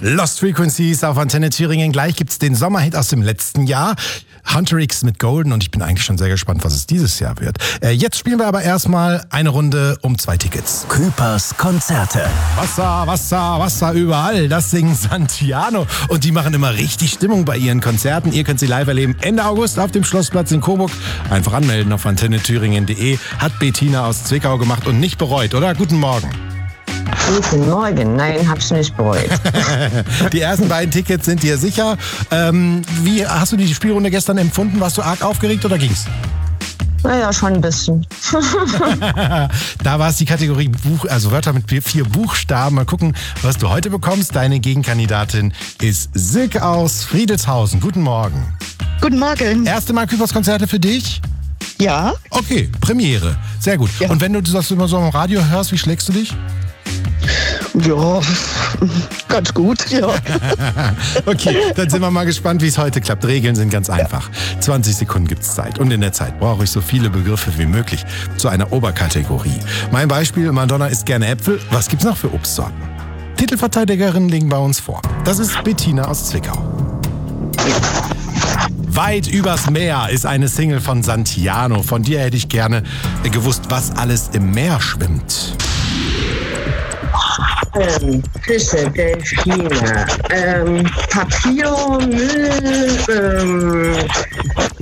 Lost Frequencies auf Antenne Thüringen. Gleich gibt's den Sommerhit aus dem letzten Jahr. Hunter X mit Golden und ich bin eigentlich schon sehr gespannt, was es dieses Jahr wird. Jetzt spielen wir aber erstmal eine Runde um 2 Tickets. Küpers Konzerte. Wasser, Wasser, Wasser überall. Das singen Santiano. Und die machen immer richtig Stimmung bei ihren Konzerten. Ihr könnt sie live erleben Ende August auf dem Schlossplatz in Coburg. Einfach anmelden auf antennethüringen.de. Hat Bettina aus Zwickau gemacht und nicht bereut, oder? Guten Morgen. Guten Morgen. Nein, hab's nicht bereut. Die ersten beiden Tickets sind dir sicher. Wie hast du die Spielrunde gestern empfunden? Warst du arg aufgeregt oder ging's? Naja, schon ein bisschen. Da war es die Kategorie Buch, also Wörter mit 4 Buchstaben. Mal gucken, was du heute bekommst. Deine Gegenkandidatin ist Silke aus Friedelshausen. Guten Morgen. Guten Morgen. Erste Mal Küpers Konzerte für dich? Ja. Okay, Premiere. Sehr gut. Ja. Und wenn du das immer so am Radio hörst, wie schlägst du dich? Ja, ganz gut, ja. Okay, dann sind wir mal gespannt, wie es heute klappt. Regeln sind ganz einfach. 20 Sekunden gibt's Zeit. Und in der Zeit brauche ich so viele Begriffe wie möglich zu einer Oberkategorie. Mein Beispiel, Madonna isst gerne Äpfel. Was gibt's noch für Obstsorten? Titelverteidigerinnen liegen bei uns vor. Das ist Bettina aus Zwickau. Weit übers Meer ist eine Single von Santiano. Von dir hätte ich gerne gewusst, was alles im Meer schwimmt. Fische, Delfine, Papier, Müll,